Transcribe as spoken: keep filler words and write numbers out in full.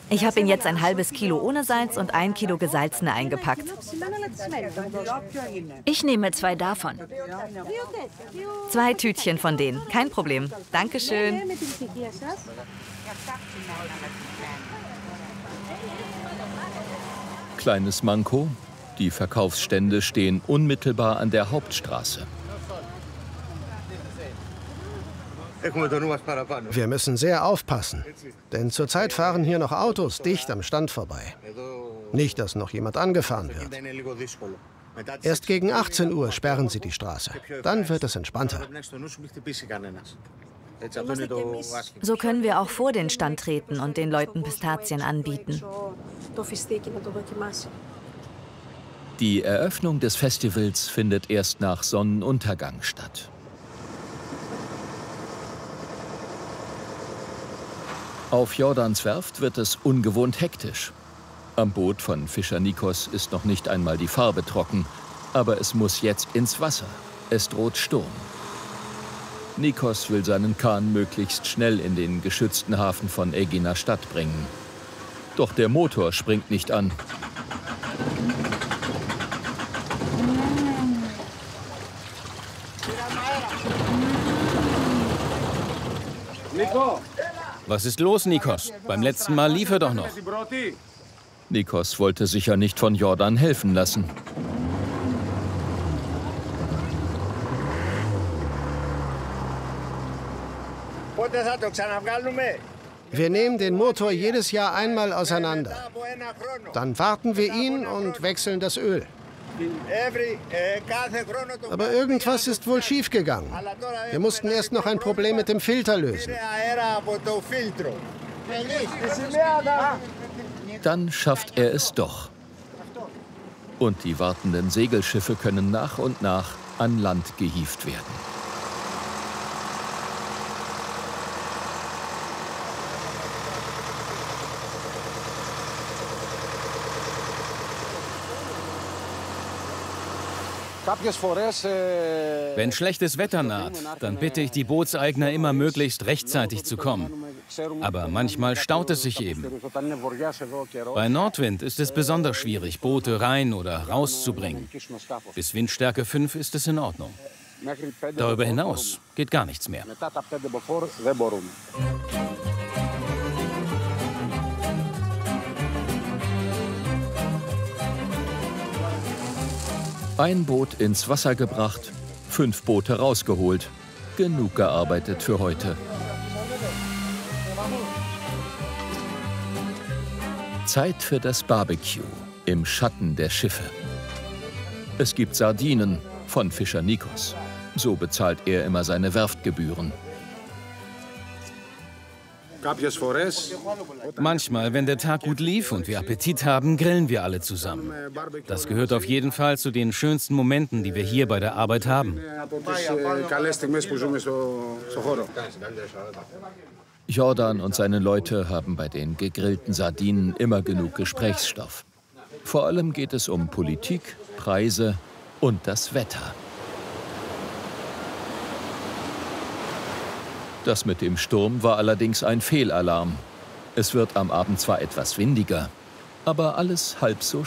Ich habe ihn jetzt ein halbes Kilo ohne Salz und ein Kilo gesalzene eingepackt. Ich nehme zwei davon. Zwei Tütchen von denen, kein Problem. Dankeschön. Kleines Manko: Die Verkaufsstände stehen unmittelbar an der Hauptstraße. Wir müssen sehr aufpassen, denn zurzeit fahren hier noch Autos dicht am Stand vorbei. Nicht, dass noch jemand angefahren wird. Erst gegen achtzehn Uhr sperren sie die Straße. Dann wird es entspannter. So können wir auch vor den Stand treten und den Leuten Pistazien anbieten. Die Eröffnung des Festivals findet erst nach Sonnenuntergang statt. Auf Jordans Werft wird es ungewohnt hektisch. Am Boot von Fischer Nikos ist noch nicht einmal die Farbe trocken, aber es muss jetzt ins Wasser. Es droht Sturm. Nikos will seinen Kahn möglichst schnell in den geschützten Hafen von Aegina Stadt bringen. Doch der Motor springt nicht an. Was ist los, Nikos? Beim letzten Mal lief er doch noch. Nikos wollte sicher nicht von Jordan helfen lassen. Wir nehmen den Motor jedes Jahr einmal auseinander. Dann warten wir ihn und wechseln das Öl. Aber irgendwas ist wohl schiefgegangen. Wir mussten erst noch ein Problem mit dem Filter lösen. Dann schafft er es doch. Und die wartenden Segelschiffe können nach und nach an Land gehievt werden. Wenn schlechtes Wetter naht, dann bitte ich die Bootseigner immer möglichst rechtzeitig zu kommen. Aber manchmal staut es sich eben. Bei Nordwind ist es besonders schwierig, Boote rein oder rauszubringen. Bis Windstärke fünf ist es in Ordnung. Darüber hinaus geht gar nichts mehr. Ein Boot ins Wasser gebracht, fünf Boote rausgeholt. Genug gearbeitet für heute. Zeit für das Barbecue im Schatten der Schiffe. Es gibt Sardinen von Fischer Nikos. So bezahlt er immer seine Werftgebühren. Manchmal, wenn der Tag gut lief und wir Appetit haben, grillen wir alle zusammen. Das gehört auf jeden Fall zu den schönsten Momenten, die wir hier bei der Arbeit haben. Jordan und seine Leute haben bei den gegrillten Sardinen immer genug Gesprächsstoff. Vor allem geht es um Politik, Preise und das Wetter. Das mit dem Sturm war allerdings ein Fehlalarm. Es wird am Abend zwar etwas windiger, aber alles halb so